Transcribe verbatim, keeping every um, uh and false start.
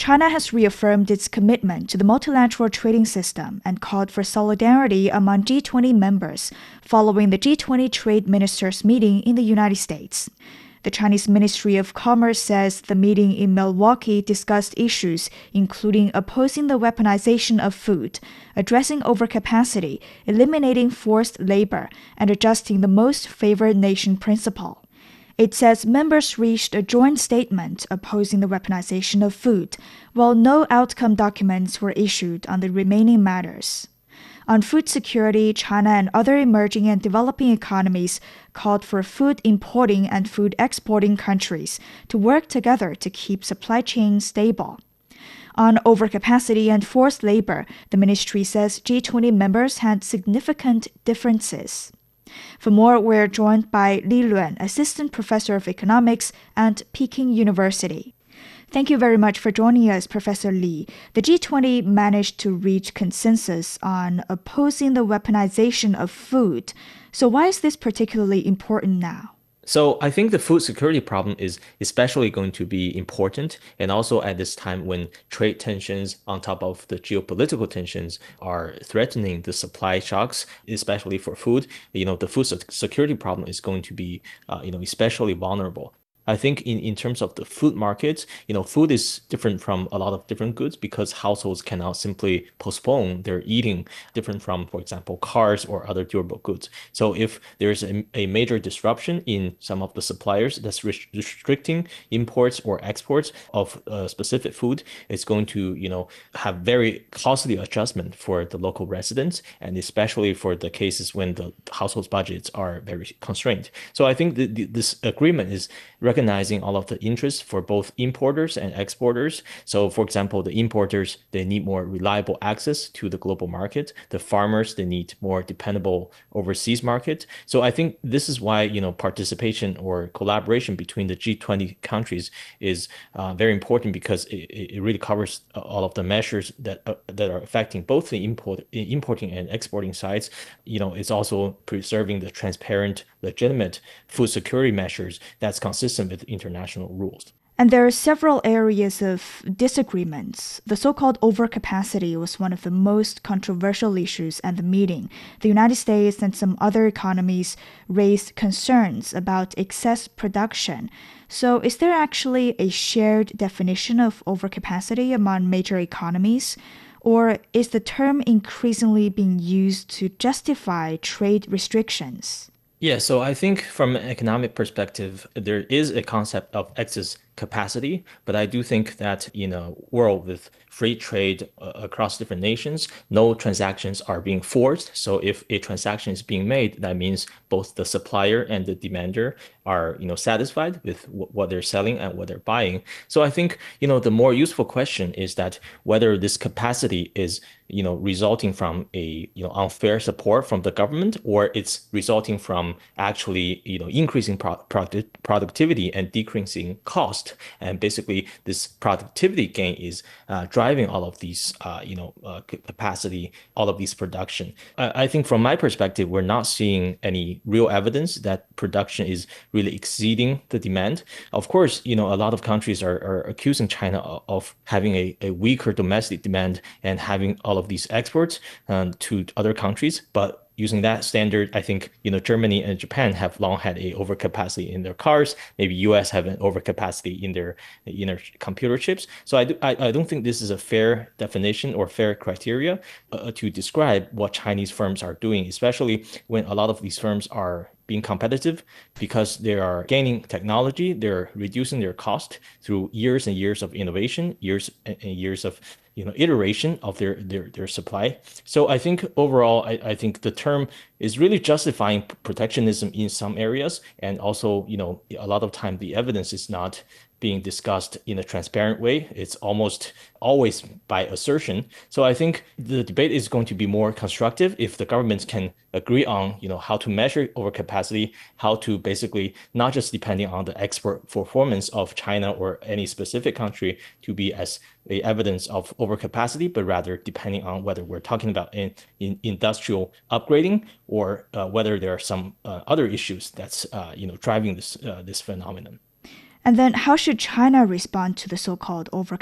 China has reaffirmed its commitment to the multilateral trading system and called for solidarity among G twenty members following the G twenty trade ministers meeting in the United States. The Chinese Ministry of Commerce says the meeting in Milwaukee discussed issues including opposing the weaponization of food, addressing overcapacity, eliminating forced labor, and adjusting the most favored nation principle. It says members reached a joint statement opposing the weaponization of food, while no outcome documents were issued on the remaining matters. On food security, China and other emerging and developing economies called for food importing and food exporting countries to work together to keep supply chains stable. On overcapacity and forced labor, the ministry says G twenty members had significant differences. For more, we're joined by Li Luan, Assistant Professor of Economics at Peking University. Thank you very much for joining us, Professor Li. The G twenty managed to reach consensus on opposing the weaponization of food. So why is this particularly important now? So I think the food security problem is especially going to be important, and also at this time when trade tensions on top of the geopolitical tensions are threatening the supply shocks, especially for food. You know, the food security problem is going to be, uh, you know, especially vulnerable. I think in, in terms of the food markets, you know, food is different from a lot of different goods because households cannot simply postpone their eating, different from, for example, cars or other durable goods. So if there's a, a major disruption in some of the suppliers that's restricting imports or exports of uh, specific food, it's going to, you know, have very costly adjustment for the local residents, and especially for the cases when the households' budgets are very constrained. So I think the, the, this agreement is recognizing all of the interests for both importers and exporters. So for example, the importers, they need more reliable access to the global market. The farmers, they need more dependable overseas market. So I think this is why, you know, participation or collaboration between the G twenty countries is uh, very important, because it, it really covers all of the measures that uh, that are affecting both the import importing and exporting sides. You know, it's also preserving the transparent, legitimate food security measures that's consistent with international rules. And there are several areas of disagreements. The so-called overcapacity was one of the most controversial issues at the meeting. The United States and some other economies raised concerns about excess production. So is there actually a shared definition of overcapacity among major economies? Or is the term increasingly being used to justify trade restrictions? Yeah, so I think from an economic perspective, there is a concept of excess capacity, but I do think that in a world with free trade uh, across different nations, no transactions are being forced. So if a transaction is being made, that means both the supplier and the demander are, you know, satisfied with w- what they're selling and what they're buying. So I think, you know, the more useful question is that whether this capacity is, you know, resulting from a, you know, unfair support from the government, or it's resulting from actually, you know, increasing pro- product- productivity and decreasing cost. And basically, this productivity gain is uh, driving all of these, uh, you know, uh, capacity, all of these production. Uh, I think from my perspective, we're not seeing any real evidence that production is really exceeding the demand. Of course, you know, a lot of countries are, are accusing China of, of having a, a weaker domestic demand and having all of these exports um, to other countries, but using that standard, I think, you know, Germany and Japan have long had a overcapacity in their cars. Maybe U S have an overcapacity in their, in their computer chips. So I, do, I, I don't think this is a fair definition or fair criteria uh, to describe what Chinese firms are doing, especially when a lot of these firms are being competitive because they are gaining technology, they're reducing their cost through years and years of innovation, years and years of, you know, iteration of their their their supply. So I think overall, I, I think the term is really justifying protectionism in some areas, and also, you know, a lot of time the evidence is not being discussed in a transparent way. It's almost always by assertion. So I think the debate is going to be more constructive if the governments can agree on, you know, how to measure overcapacity, how to basically not just depending on the export performance of China or any specific country to be as a evidence of overcapacity, but rather depending on whether we're talking about in, in industrial upgrading or uh, whether there are some uh, other issues that's uh, you know driving this uh, this phenomenon. And then how should China respond to the so-called overcapacity?